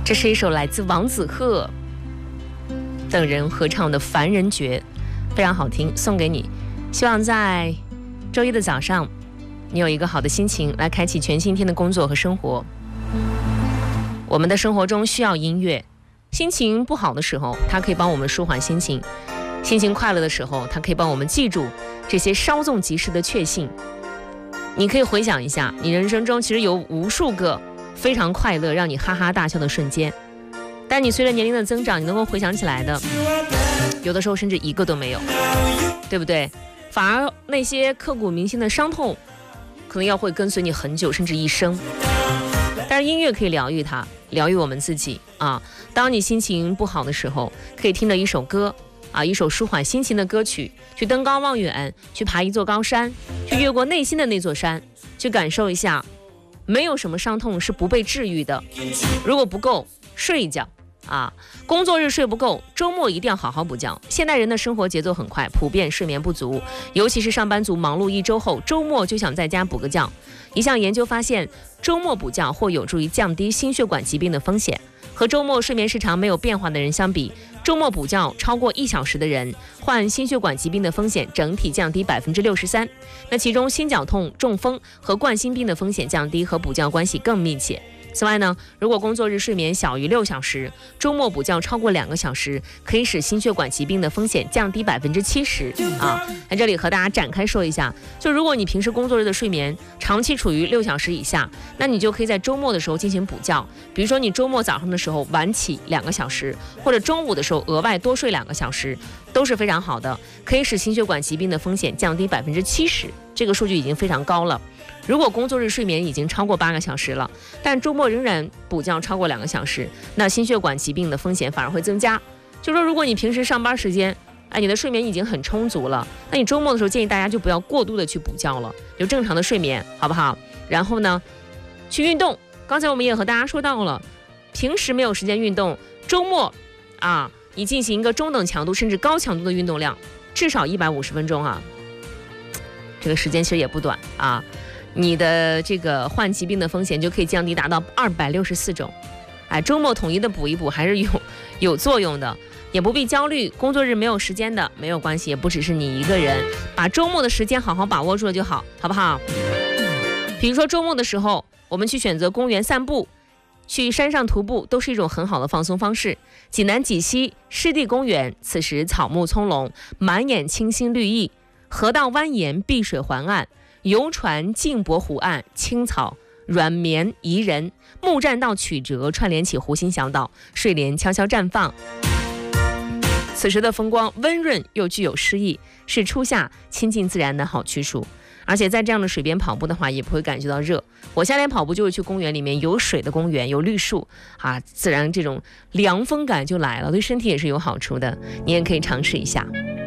这是一首来自王子鹤等人合唱的《凡人觉》，非常好听，送给你。希望在周一的早上，你有一个好的心情来开启全新一天的工作和生活。我们的生活中需要音乐，心情不好的时候，它可以帮我们舒缓心情；心情快乐的时候，它可以帮我们记住这些稍纵即逝的确信。你可以回想一下，你人生中其实有无数个非常快乐让你哈哈大笑的瞬间，但你随着年龄的增长，你能够回想起来的有的时候甚至一个都没有，对不对？反而那些刻骨铭心的伤痛可能要会跟随你很久甚至一生。但是音乐可以疗愈它，疗愈我们自己啊。当你心情不好的时候，可以听着一首歌啊，一首舒缓心情的歌曲，去登高望远，去爬一座高山，去越过内心的那座山，去感受一下，没有什么伤痛是不被治愈的。如果不够，睡一觉啊，工作日睡不够，周末一定要好好补觉。现代人的生活节奏很快，普遍睡眠不足，尤其是上班族忙碌一周后，周末就想在家补个觉。一项研究发现，周末补觉或有助于降低心血管疾病的风险。和周末睡眠时长没有变化的人相比，周末补觉超过1小时的人，患心血管疾病的风险整体降低63%。那其中心绞痛、中风和冠心病的风险降低和补觉关系更密切。此外呢，如果工作日睡眠小于6小时，周末补觉超过2个小时，可以使心血管疾病的风险降低70%啊。在这里和大家展开说一下，就如果你平时工作日的睡眠长期处于6小时以下，那你就可以在周末的时候进行补觉。比如说你周末早上的时候晚起2个小时，或者中午的时候额外多睡2个小时，都是非常好的，可以使心血管疾病的风险降低70%。这个数据已经非常高了。如果工作日睡眠已经超过8个小时了，但周末仍然补觉超过2个小时，那心血管疾病的风险反而会增加。就说如果你平时上班时间，你的睡眠已经很充足了，那你周末的时候建议大家就不要过度的去补觉了，就正常的睡眠，好不好？然后呢，去运动。刚才我们也和大家说到了，平时没有时间运动，周末你进行一个中等强度甚至高强度的运动量，至少150分钟啊，这个时间其实也不短啊。你的这个患疾病的风险就可以降低达到264种。周末统一的补一补还是有作用的，也不必焦虑。工作日没有时间的没有关系，也不只是你一个人，把周末的时间好好把握住了就好，好不好？比如说周末的时候，我们去选择公园散步，去山上徒步，都是一种很好的放松方式。济南济西湿地公园此时草木葱茏，满眼清新绿意，河道蜿蜒，碧水环岸，游船静泊湖岸，青草软绵宜人，木栈道曲折串联起湖心小岛，睡莲悄悄绽放。此时的风光温润又具有诗意，是初夏亲近自然的好去处。而且在这样的水边跑步的话，也不会感觉到热。我夏天跑步就会去公园里面，有水的公园，有绿树自然这种凉风感就来了，对身体也是有好处的。你也可以尝试一下。